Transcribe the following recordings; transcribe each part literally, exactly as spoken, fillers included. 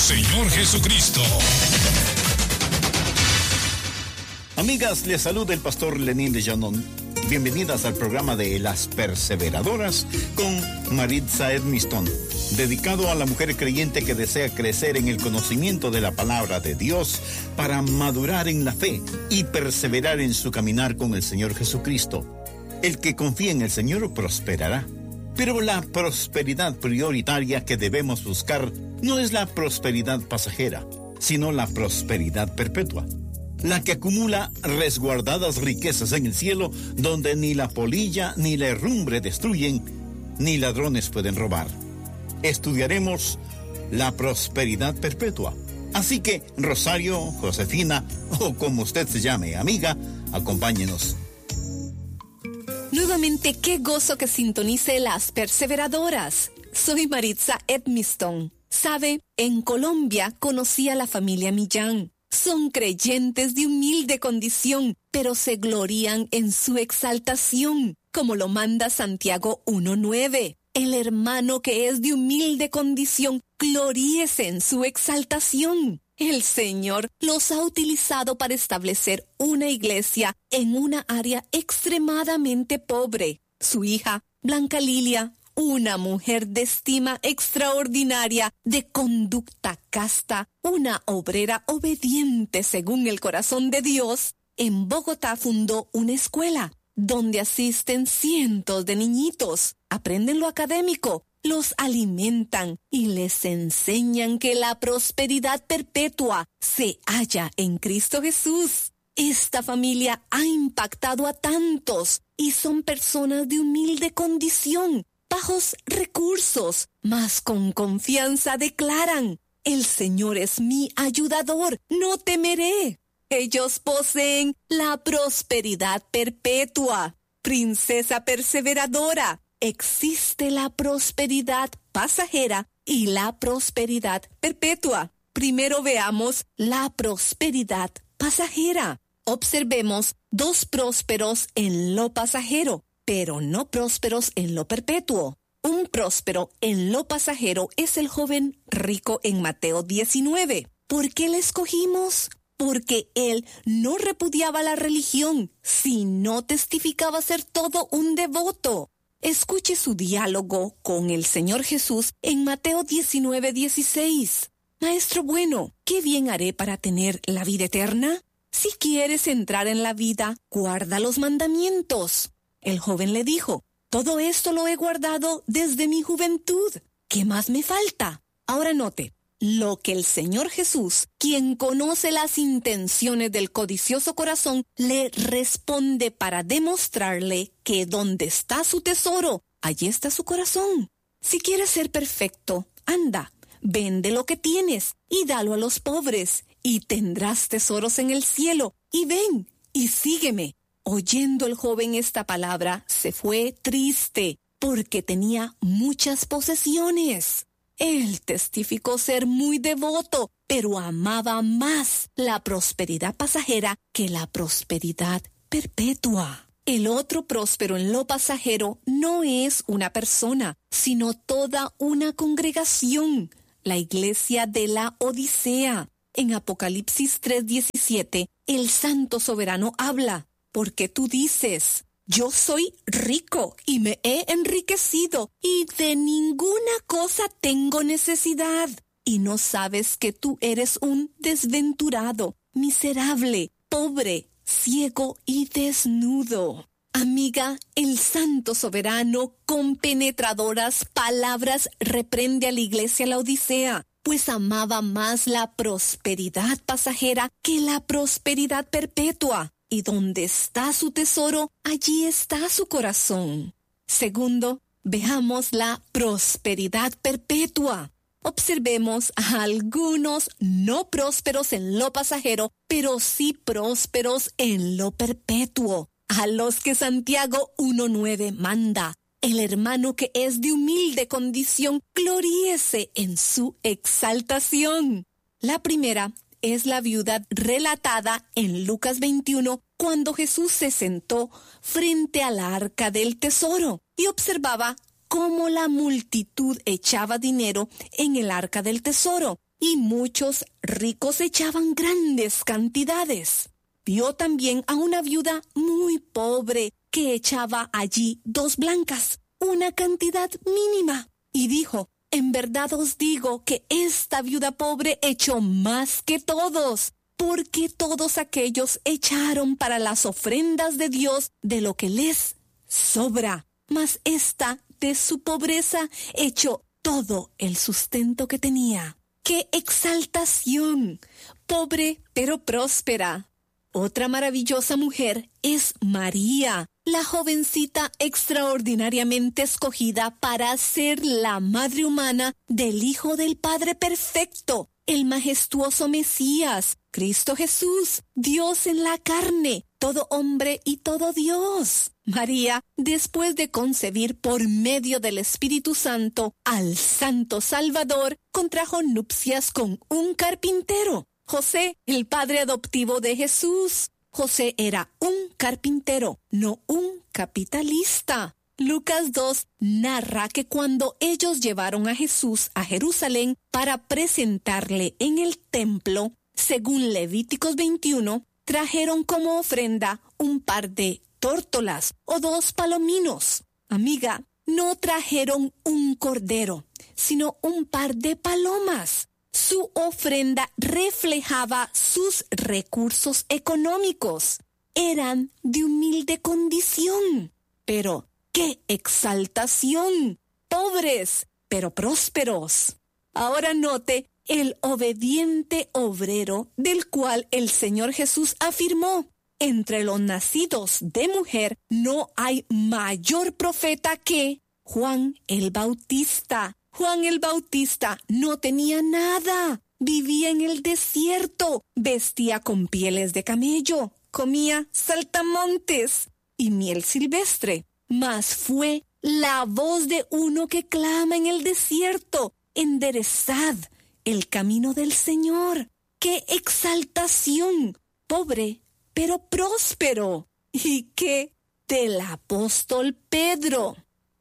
Señor Jesucristo. Amigas, les saluda el pastor Lenín de Llanón. Bienvenidas al programa de Las Perseveradoras con Maritza Edmiston, dedicado a la mujer creyente que desea crecer en el conocimiento de la palabra de Dios para madurar en la fe y perseverar en su caminar con el Señor Jesucristo. El que confía en el Señor prosperará. Pero la prosperidad prioritaria que debemos buscar no es la prosperidad pasajera, sino la prosperidad perpetua, la que acumula resguardadas riquezas en el cielo, donde ni la polilla ni la herrumbre destruyen, ni ladrones pueden robar. Estudiaremos la prosperidad perpetua. Así que, Rosario, Josefina, o como usted se llame, amiga, acompáñenos. Nuevamente, qué gozo que sintonice Las Perseveradoras. Soy Maritza Edmiston. Sabe, en Colombia conocí a la familia Millán. Son creyentes de humilde condición, pero se glorían en su exaltación, como lo manda Santiago uno nueve. El hermano que es de humilde condición, gloríese en su exaltación. El Señor los ha utilizado para establecer una iglesia en una área extremadamente pobre. Su hija, Blanca Lilia, una mujer de estima extraordinaria, de conducta casta, una obrera obediente según el corazón de Dios, en Bogotá fundó una escuela donde asisten cientos de niñitos, aprenden lo académico, los alimentan y les enseñan que la prosperidad perpetua se halla en Cristo Jesús. Esta familia ha impactado a tantos y son personas de humilde condición, bajos recursos, mas con confianza declaran: el Señor es mi ayudador, no temeré. Ellos poseen la prosperidad perpetua. Princesa perseveradora, existe la prosperidad pasajera y la prosperidad perpetua. Primero veamos la prosperidad pasajera. Observemos dos prósperos en lo pasajero, pero no prósperos en lo perpetuo. Un próspero en lo pasajero es el joven rico en Mateo diecinueve. ¿Por qué le escogimos? Porque él no repudiaba la religión, sino testificaba ser todo un devoto. Escuche su diálogo con el Señor Jesús en Mateo diecinueve dieciséis. Maestro bueno, ¿qué bien haré para tener la vida eterna? Si quieres entrar en la vida, guarda los mandamientos. El joven le dijo: todo esto lo he guardado desde mi juventud. ¿Qué más me falta? Ahora note, lo que el Señor Jesús, quien conoce las intenciones del codicioso corazón, le responde para demostrarle que donde está su tesoro, allí está su corazón. Si quieres ser perfecto, anda, vende lo que tienes y dalo a los pobres, y tendrás tesoros en el cielo. Y ven, y sígueme. Oyendo el joven esta palabra, se fue triste, porque tenía muchas posesiones. Él testificó ser muy devoto, pero amaba más la prosperidad pasajera que la prosperidad perpetua. El otro próspero en lo pasajero no es una persona, sino toda una congregación, la iglesia de la Odisea. En Apocalipsis tres diecisiete, el Santo Soberano habla: porque tú dices: yo soy rico y me he enriquecido y de ninguna cosa tengo necesidad. Y no sabes que tú eres un desventurado, miserable, pobre, ciego y desnudo. Amiga, el Santo Soberano con penetradoras palabras reprende a la iglesia la Odisea, pues amaba más la prosperidad pasajera que la prosperidad perpetua. Y donde está su tesoro, allí está su corazón. Segundo, veamos la prosperidad perpetua. Observemos a algunos no prósperos en lo pasajero, pero sí prósperos en lo perpetuo, a los que Santiago uno nueve manda: el hermano que es de humilde condición, gloríese en su exaltación. La primera es la viuda relatada en Lucas veintiuno, cuando Jesús se sentó frente al arca del tesoro y observaba cómo la multitud echaba dinero en el arca del tesoro. y muchos ricos echaban grandes cantidades. Vio también a una viuda muy pobre que echaba allí dos blancas, una cantidad mínima, y dijo: en verdad os digo que esta viuda pobre echó más que todos, porque todos aquellos echaron para las ofrendas de Dios de lo que les sobra, mas esta de su pobreza echó todo el sustento que tenía. ¡Qué exaltación! Pobre pero próspera. Otra maravillosa mujer es María, la jovencita extraordinariamente escogida para ser la madre humana del Hijo del Padre Perfecto, el majestuoso Mesías, Cristo Jesús, Dios en la carne, todo hombre y todo Dios. María, después de concebir por medio del Espíritu Santo al Santo Salvador, contrajo nupcias con un carpintero, José, el padre adoptivo de Jesús. José era un carpintero, no un capitalista. Lucas dos narra que cuando ellos llevaron a Jesús a Jerusalén para presentarle en el templo, según Levíticos veintiuno, trajeron como ofrenda un par de tórtolas o dos palominos. Amiga, no trajeron un cordero, sino un par de palomas. Su ofrenda reflejaba sus recursos económicos. Eran de humilde condición. Pero ¡qué exaltación! Pobres, pero prósperos. Ahora note el obediente obrero del cual el Señor Jesús afirmó: entre los nacidos de mujer no hay mayor profeta que Juan el Bautista. Juan el Bautista no tenía nada, vivía en el desierto, vestía con pieles de camello, comía saltamontes y miel silvestre, mas fue la voz de uno que clama en el desierto: enderezad el camino del Señor. ¡Qué exaltación! Pobre, pero próspero. ¿Y qué del apóstol Pedro?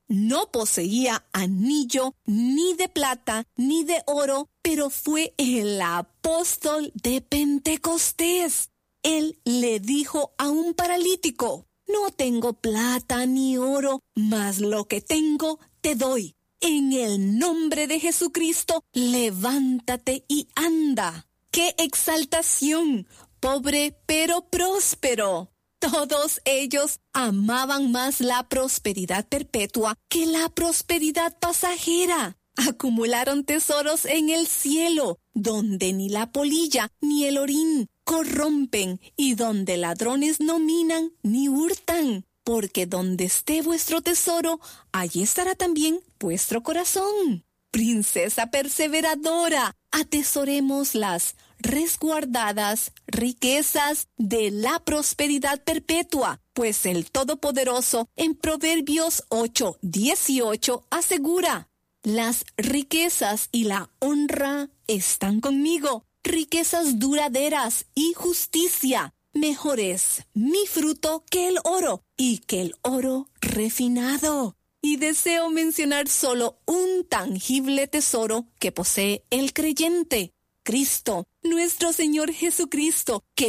No poseía anillo ni de plata ni de oro, pero fue el apóstol de Pentecostés. Él le dijo a un paralítico: no tengo plata ni oro, mas lo que tengo te doy. En el nombre de Jesucristo, levántate y anda. ¡Qué exaltación! Pobre pero próspero. Todos ellos amaban más la prosperidad perpetua que la prosperidad pasajera. Acumularon tesoros en el cielo, donde ni la polilla ni el orín corrompen, y donde ladrones no minan ni hurtan. Porque donde esté vuestro tesoro, allí estará también vuestro corazón. Princesa perseveradora, atesoremos las resguardadas riquezas de la prosperidad perpetua, pues el Todopoderoso en Proverbios ocho dieciocho asegura: las riquezas y la honra están conmigo, riquezas duraderas y justicia. Mejor es mi fruto que el oro, y que el oro refinado. Y deseo mencionar solo un tangible tesoro que posee el creyente: Cristo, nuestro Señor Jesucristo, que